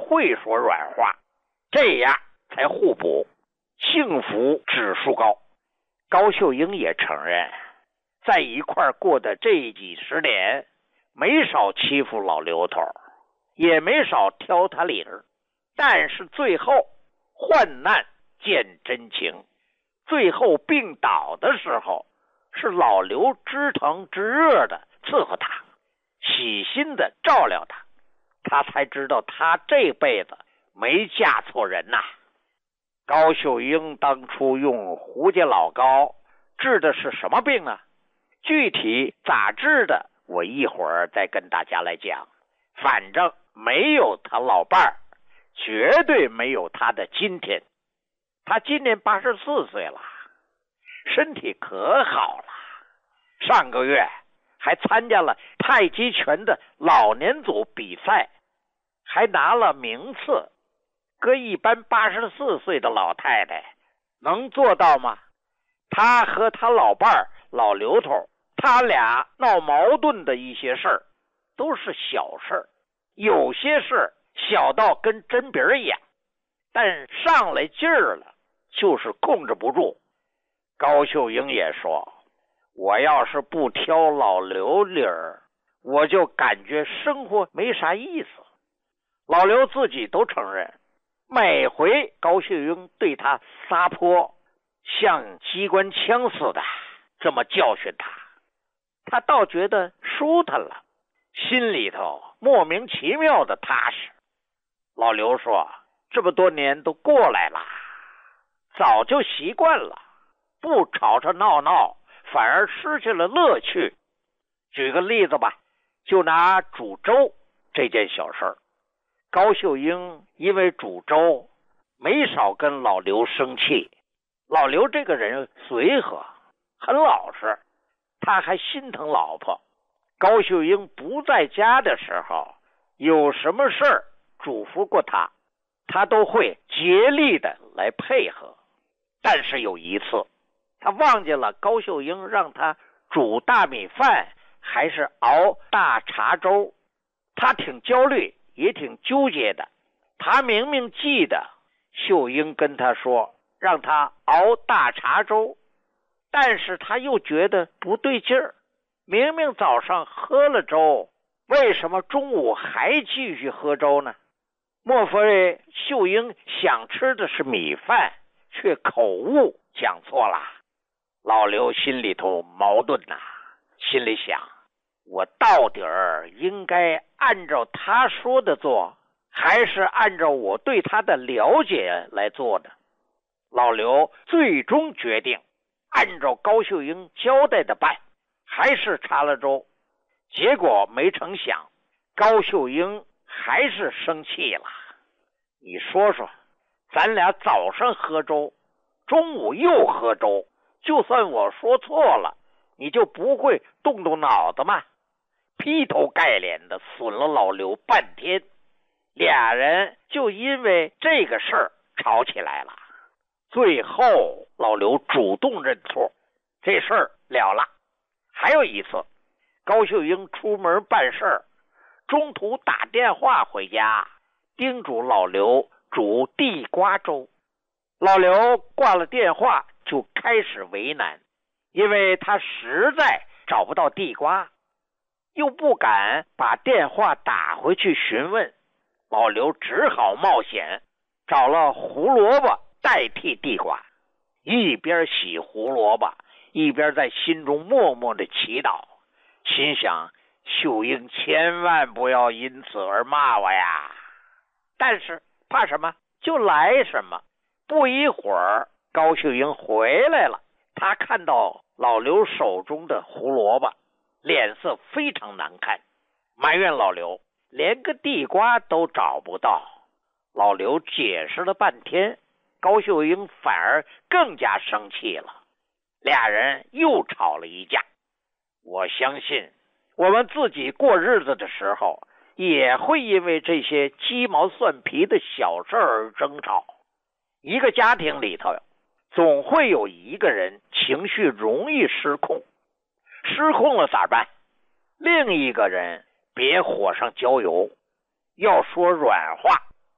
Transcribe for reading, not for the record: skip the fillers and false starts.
会说软话，这样才互补，幸福指数高。高秀英也承认，在一块过的这几十年，没少欺负老刘头，也没少挑他理儿，但是最后患难见真情，最后病倒的时候，是老刘知疼知热的伺候他，细心的照料他，他才知道他这辈子没嫁错人呐。高秀英当初用胡家老膏治的是什么病呢？具体咋治的，我一会儿再跟大家来讲。反正没有他老伴儿，绝对没有他的今天。他今年84岁了，身体可好了。上个月还参加了太极拳的老年组比赛，还拿了名次。搁一般84岁的老太太能做到吗？他和他老伴儿老刘头，他俩闹矛盾的一些事儿都是小事儿，有些事小到跟针鼻一样，但上来劲儿了就是控制不住。高秀英也说，我要是不挑老刘理儿，我就感觉生活没啥意思。老刘自己都承认，每回高秀英对他撒泼，像机关枪似的这么教训他，他倒觉得舒坦了，心里头莫名其妙的踏实。老刘说，这么多年都过来了，早就习惯了，不吵吵闹闹，反而失去了乐趣。举个例子吧，就拿煮粥这件小事儿，高秀英因为煮粥没少跟老刘生气。老刘这个人随和，很老实，他还心疼老婆。高秀英不在家的时候，有什么事儿嘱咐过他，他都会竭力的来配合。但是有一次，他忘记了高秀英让他煮大米饭还是熬大碴粥，他挺焦虑也挺纠结的。他明明记得秀英跟他说让他熬大碴粥，但是他又觉得不对劲儿，明明早上喝了粥，为什么中午还继续喝粥呢？莫非秀英想吃的是米饭，却口误讲错了？老刘心里头矛盾呐，心里想，我到底应该按照他说的做，还是按照我对他的了解来做呢？老刘最终决定按照高秀英交代的办，还是插了粥。结果没成想，高秀英还是生气了。你说说，咱俩早上喝粥，中午又喝粥，就算我说错了，你就不会动动脑子吗？劈头盖脸的损了老刘半天，俩人就因为这个事儿吵起来了。最后老刘主动认错，这事儿了了。还有一次，高秀英出门办事儿，中途打电话回家，叮嘱老刘煮地瓜粥。老刘挂了电话就开始为难，因为他实在找不到地瓜，又不敢把电话打回去询问，老刘只好冒险找了胡萝卜代替地瓜，一边洗胡萝卜一边在心中默默的祈祷，心想秀英千万不要因此而骂我呀。但是怕什么就来什么。不一会儿高秀英回来了，她看到老刘手中的胡萝卜，脸色非常难看，埋怨老刘连个地瓜都找不到。老刘解释了半天，高秀英反而更加生气了，俩人又吵了一架。我相信我们自己过日子的时候，也会因为这些鸡毛蒜皮的小事而争吵。一个家庭里头总会有一个人情绪容易失控，失控了咋办？另一个人别火上浇油，要说软话，